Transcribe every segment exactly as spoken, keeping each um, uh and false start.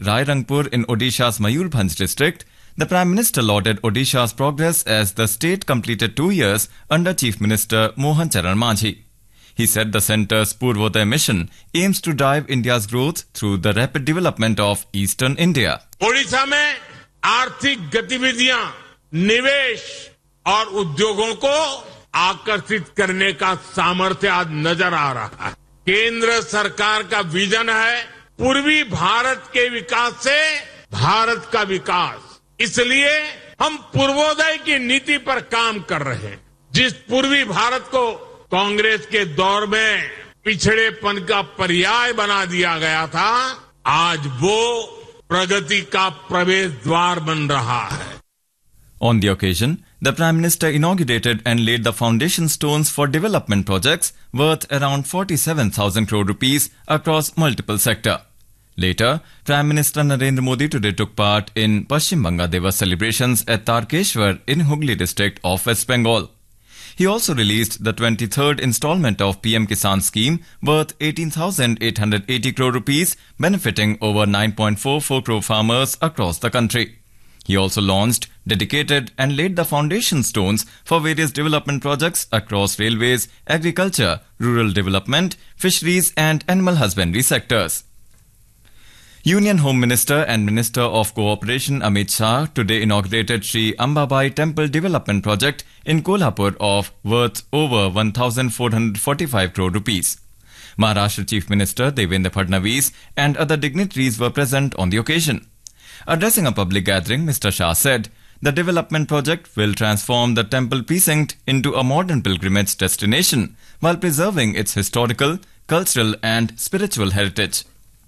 Rairangpur in Odisha's Mayurbhanj district, the Prime Minister lauded Odisha's progress as the state completed two years under Chief Minister Mohan Charan Majhi. He said the centre's Purvodaya mission aims to drive India's growth through the rapid development of eastern India. Odisha में आर्थिक गतिविधियां, निवेश और उद्योगों को आकर्षित करने का सामर्थ्य आज नजर आ रहा है. केंद्र सरकार का विजन है पूर्वी भारत के विकास से भारत का विकास. इसलिए हम पूर्वोदय की नीति पर काम कर रहे हैं. जिस पूर्वी भारत को कांग्रेस के दौर में पिछड़ेपन का पर्याय बना दिया गया था, आज वो प्रगति का प्रवेश द्वार बन रहा है. On the occasion, the Prime Minister inaugurated and laid the foundation stones for development projects worth around forty-seven thousand crore rupees across multiple sectors. Later, Prime Minister Narendra Modi today took part in Paschim Banga Divas celebrations at Tarkeshwar in Hooghly district of West Bengal. He also released the twenty-third installment of P M Kisan scheme worth eighteen thousand eight hundred eighty crore rupees, benefiting over nine point four four crore farmers across the country. He also launched, dedicated and laid the foundation stones for various development projects across railways, agriculture, rural development, fisheries and animal husbandry sectors. Union Home Minister and Minister of Cooperation Amit Shah today inaugurated Sri Ambabai Temple Development Project in Kolhapur of worth over one thousand four hundred forty-five crore rupees. Maharashtra Chief Minister Devendra Fadnavis and other dignitaries were present on the occasion. Addressing a public gathering, Mister Shah said, the development project will transform the temple precinct into a modern pilgrimage destination while preserving its historical, cultural and spiritual heritage.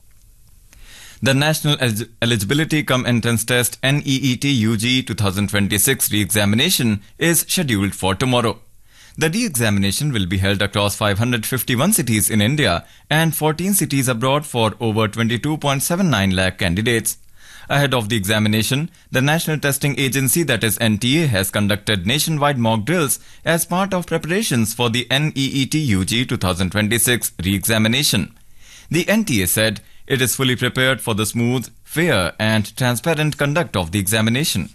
The National Eligibility Cum Entrance Test N E E T U G twenty twenty-six re-examination is scheduled for tomorrow. The re-examination will be held across five hundred fifty-one cities in India and fourteen cities abroad for over twenty-two point seven nine lakh candidates. Ahead of the examination, the National Testing Agency, that is N T A, has conducted nationwide mock drills as part of preparations for the N E E T U G twenty twenty-six re-examination. The N T A said it is fully prepared for the smooth, fair and transparent conduct of the examination.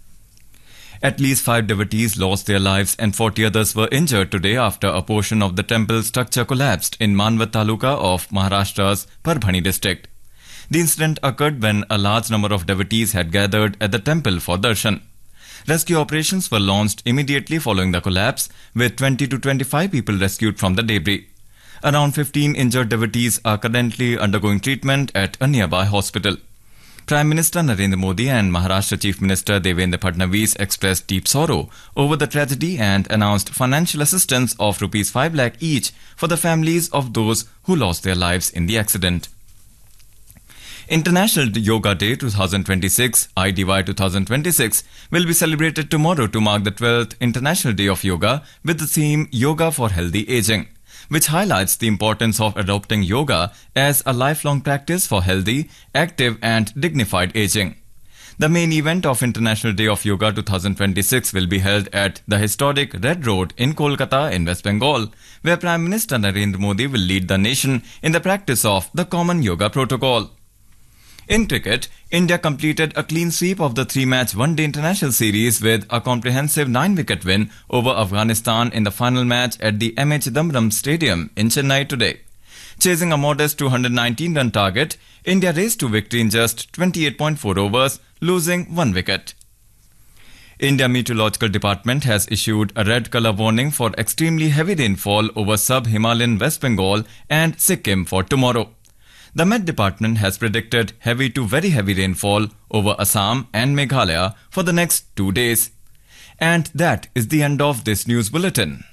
At least five devotees lost their lives and forty others were injured today after a portion of the temple structure collapsed in Manwat Taluka of Maharashtra's Parbhani district. The incident occurred when a large number of devotees had gathered at the temple for darshan. Rescue operations were launched immediately following the collapse, with twenty to twenty-five people rescued from the debris. Around fifteen injured devotees are currently undergoing treatment at a nearby hospital. Prime Minister Narendra Modi and Maharashtra Chief Minister Devendra Fadnavis expressed deep sorrow over the tragedy and announced financial assistance of rupees five lakh each for the families of those who lost their lives in the accident. International Yoga Day twenty twenty-six, I D Y twenty twenty-six, will be celebrated tomorrow to mark the twelfth International Day of Yoga with the theme Yoga for Healthy Aging, which highlights the importance of adopting yoga as a lifelong practice for healthy, active and dignified aging. The main event of International Day of Yoga twenty twenty-six will be held at the historic Red Road in Kolkata in West Bengal, where Prime Minister Narendra Modi will lead the nation in the practice of the Common Yoga Protocol. In cricket, India completed a clean sweep of the three-match one-day international series with a comprehensive nine-wicket win over Afghanistan in the final match at the M A Chidambaram Stadium in Chennai today. Chasing a modest two hundred nineteen run target, India raced to victory in just twenty-eight point four overs, losing one wicket. India Meteorological Department has issued a red colour warning for extremely heavy rainfall over sub-Himalayan West Bengal and Sikkim for tomorrow. The Met Department has predicted heavy to very heavy rainfall over Assam and Meghalaya for the next two days. And that is the end of this news bulletin.